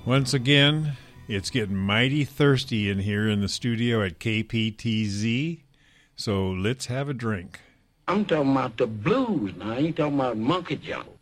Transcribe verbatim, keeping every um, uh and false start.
Once again, it's getting mighty thirsty in here in the studio at K P T Z, so let's have a drink. I'm talking about the blues now. I ain't talking about monkey junk.